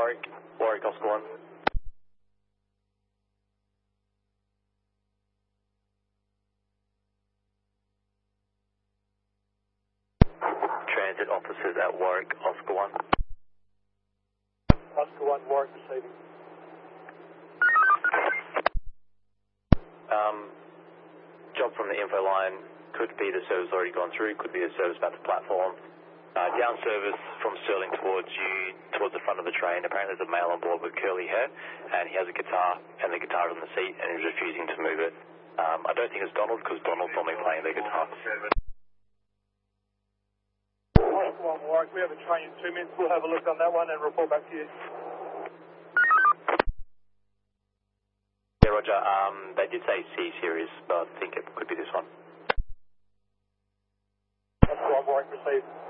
Warwick. Warwick, Oscar 1. Transit officers at Warwick, Oscar 1. Oscar 1, Warwick receiving. Job from the info line, could be the service already gone through, could be the service about the platform. Down service from Stirling towards you, towards the front of the train. Apparently there's a male on board with curly hair, and he has a guitar, and the guitar is on the seat, and he's refusing to move it. I don't think it's Donald, because Donald's normally playing the guitar. Oscar 1, Warwick, we have a train in 2 minutes. We'll have a look on that one and report back to you. Yeah, Roger. They did say C series, but I think it could be this one. Oscar 1, Warwick received.